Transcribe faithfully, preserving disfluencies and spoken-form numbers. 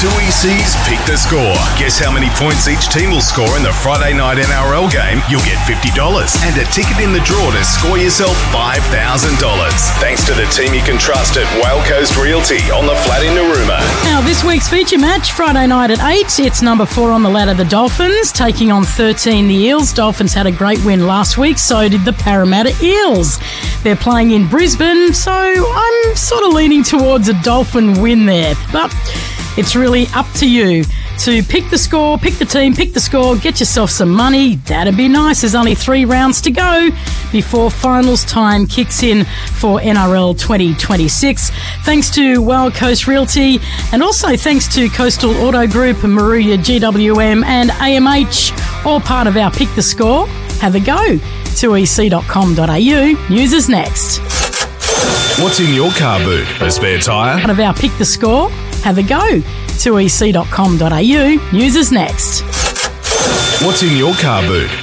two E C's Pick the Score. Guess how many points each team will score in the Friday night N R L game? You'll get fifty dollars and a ticket in the draw to score yourself five thousand dollars. Thanks to the team you can trust at Whale Coast Realty on the flat in Narooma. Now, this week's feature match, Friday night at eight. It's number four on the ladder, the Dolphins, taking on thirteen, the Eels. Dolphins had a great win last week, so did the Parramatta Eels. They're playing in Brisbane, so I'm sort of leaning towards a Dolphin win there. But it's really up to you to pick the score, pick the team, pick the score, get yourself some money. That'd be nice. There's only three rounds to go before finals time kicks in for N R L twenty twenty-six. Thanks to Wild Coast Realty, and also thanks to Coastal Auto Group, Maruya, G W M and A M H, all part of our Pick the Score. Have a go. two e c dot com dot a u. News is next. What's in your car boot? A spare tyre? Part of our Pick the Score. Have a go. two e c dot com dot a u. News is next. What's in your car boot?